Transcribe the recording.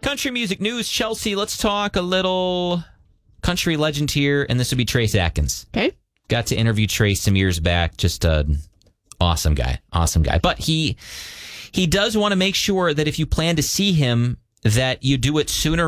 country music news, Chelsea, let's talk a little country legend here, and this would be Trace Atkins. Okay. Got to interview Trace some years back. Just an awesome guy. But he does want to make sure that if you plan to see him, that you do it sooner